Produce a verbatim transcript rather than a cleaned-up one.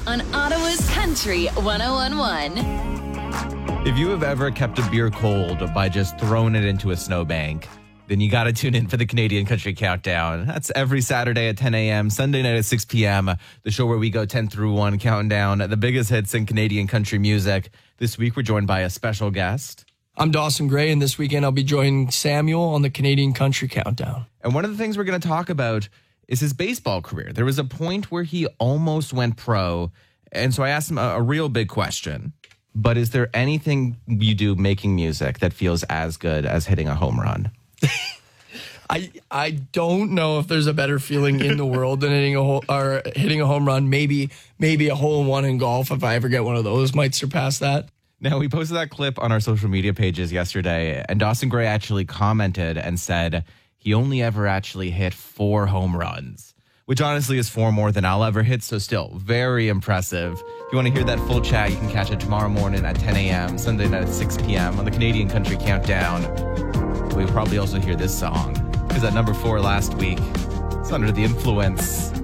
on Ottawa's Country one oh one point one. If you have ever kept a beer cold by just throwing it into a snowbank, then you got to tune in for the Canadian Country Countdown. That's every Saturday at ten a.m., Sunday night at six p.m., the show where we go ten through one, counting down the biggest hits in Canadian country music. This week, we're joined by a special guest. I'm Dawson Gray, and this weekend I'll be joining Samuel on the Canadian Country Countdown. And one of the things we're going to talk about is his baseball career. There was a point where he almost went pro, and so I asked him a, a real big question. But is there anything you do making music that feels as good as hitting a home run? I I don't know if there's a better feeling in the world than hitting a ho- or hitting a home run. Maybe maybe a hole in one in golf, if I ever get one of those, might surpass that. Now, we posted that clip on our social media pages yesterday, and Dawson Gray actually commented and said he only ever actually hit four home runs, which honestly is four more than I'll ever hit, so still very impressive. If you want to hear that full chat, you can catch it tomorrow morning at ten a.m., Sunday night at six p.m. on the Canadian Country Countdown. We'll probably also hear this song, because at number four last week, it's Under the Influence.